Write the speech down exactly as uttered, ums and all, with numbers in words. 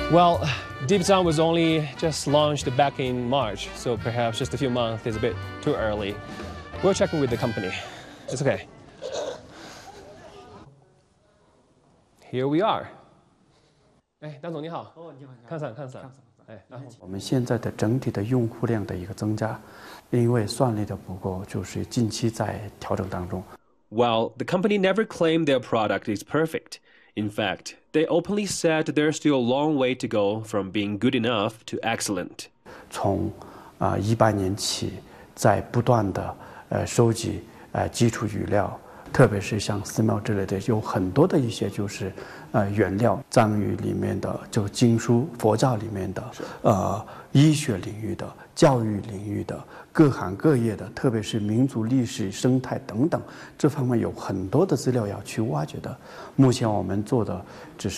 Well, Deep Sound was only just launched back in March, so perhaps just a few months is a bit too early. We're checking with the company. It's okay. Here we are. 哎，张总你好。哦，你好。看伞，看伞。哎，然后我们现在的整体的用户量的一个增加，因为算力的不够，就是近期在调整当中。 While the company never claimed their product is perfect, in fact, they openly said there's still a long way to go from being good enough to excellent. 从啊一八年起，在不断的呃收集呃基础语料。 特别是像寺庙之类的，有很多的一些就是呃原料，藏语里面的，就经书、佛教里面的，呃医学领域的、教育领域的，各行各业的，特别是民族历史、生态等等，这方面有很多的资料要去挖掘的。目前我们做的只是。